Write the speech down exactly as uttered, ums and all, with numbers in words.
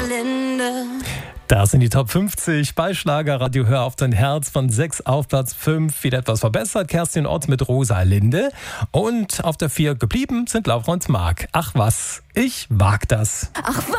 Rosalinde. Das sind die Top fünfzig bei Schlagerradio Hör auf dein Herz, von sechs auf Platz fünf. Wieder etwas verbessert. Kerstin Ott mit Rosalinde. Und auf der vier geblieben sind Laura und Marc. Ach was, ich wag das. Ach was.